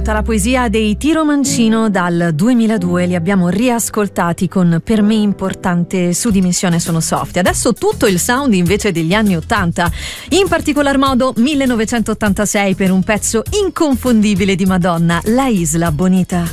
tornata la poesia dei Tiro Mancino dal 2002, li abbiamo riascoltati con Per me importante su Dimensione Sono Soft. Adesso tutto il sound invece degli anni 80, in particolar modo 1986 per un pezzo inconfondibile di Madonna, La Isla Bonita.